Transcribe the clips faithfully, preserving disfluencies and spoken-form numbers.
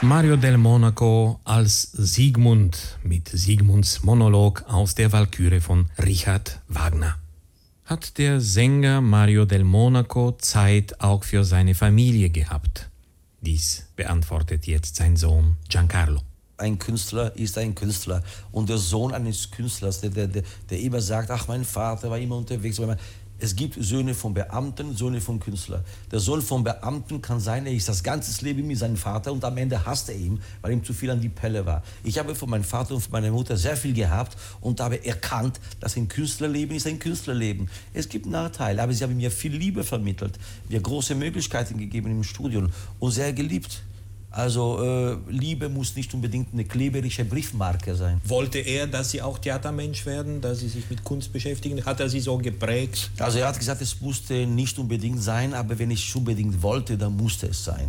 Mario del Monaco als Siegmund mit Siegmunds Monolog aus der Walküre von Richard Wagner. Hat der Sänger Mario del Monaco Zeit auch für seine Familie gehabt? Dies beantwortet jetzt sein Sohn Giancarlo. Ein Künstler ist ein Künstler und der Sohn eines Künstlers, der, der, der, der immer sagt, ach, mein Vater war immer unterwegs. Es gibt Söhne von Beamten, Söhne von Künstlern. Der Sohn von Beamten kann sein, er ist das ganze Leben mit seinem Vater und am Ende hasst er ihn, weil ihm zu viel an die Pelle war. Ich habe von meinem Vater und von meiner Mutter sehr viel gehabt und habe erkannt, dass ein Künstlerleben ist ein Künstlerleben. Es gibt Nachteile, aber sie haben mir viel Liebe vermittelt, mir große Möglichkeiten gegeben im Studium und sehr geliebt. Also äh, Liebe muss nicht unbedingt eine kleberische Briefmarke sein. Wollte er, dass Sie auch Theatermensch werden, dass Sie sich mit Kunst beschäftigen? Hat er Sie so geprägt? Also er hat gesagt, es musste nicht unbedingt sein, aber wenn ich unbedingt wollte, dann musste es sein.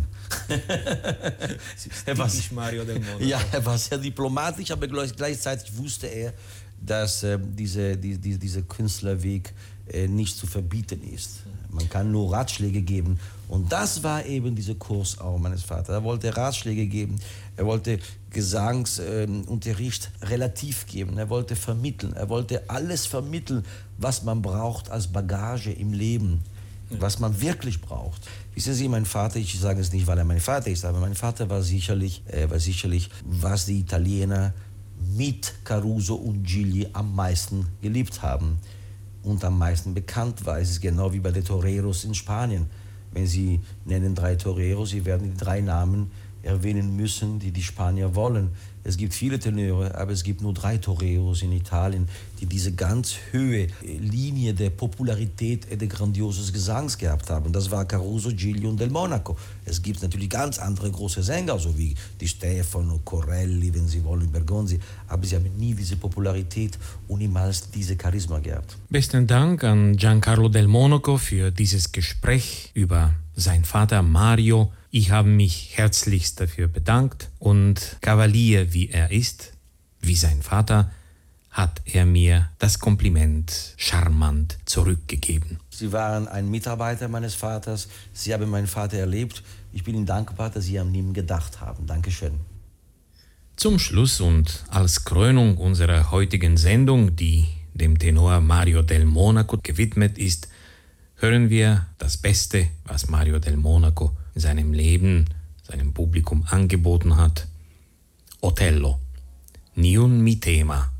er war Mario del Monaco. Ja, er war sehr diplomatisch, aber gleichzeitig wusste er, dass äh, diese, die, die, dieser Künstlerweg äh, nicht zu verbieten ist. Man kann nur Ratschläge geben. Und das war eben dieser Kurs auch meines Vaters. Er wollte Ratschläge geben, er wollte Gesangsunterricht äh, relativ geben, er wollte vermitteln, er wollte alles vermitteln, was man braucht als Bagage im Leben, was man wirklich braucht. Wissen Sie, mein Vater, ich sage es nicht, weil er mein Vater ist, aber mein Vater war sicherlich, äh, war sicherlich, was die Italiener mit Caruso und Gigli am meisten geliebt haben und am meisten bekannt war. Es ist genau wie bei den Toreros in Spanien. Wenn Sie nennen drei Toreros, Sie werden die drei Namen erwähnen müssen, die die Spanier wollen. Es gibt viele Tenöre, aber es gibt nur drei Toreros in Italien, die diese ganz hohe Linie der Popularität und des grandiosen Gesangs gehabt haben. Das war Caruso, Gigli und del Monaco. Es gibt natürlich ganz andere große Sänger, so wie Di Stefano, Corelli, wenn Sie wollen, Bergonzi, aber sie haben nie diese Popularität und niemals diese Charisma gehabt. Besten Dank an Giancarlo del Monaco für dieses Gespräch über sein Vater Mario. Ich habe mich herzlichst dafür bedankt und Kavalier wie er ist, wie sein Vater, hat er mir das Kompliment charmant zurückgegeben. Sie waren ein Mitarbeiter meines Vaters, Sie haben meinen Vater erlebt. Ich bin Ihnen dankbar, dass Sie an ihn gedacht haben. Dankeschön. Zum Schluss und als Krönung unserer heutigen Sendung, die dem Tenor Mario del Monaco gewidmet ist, hören wir das Beste, was Mario del Monaco in seinem Leben, seinem Publikum angeboten hat. Otello, Niun mi tema.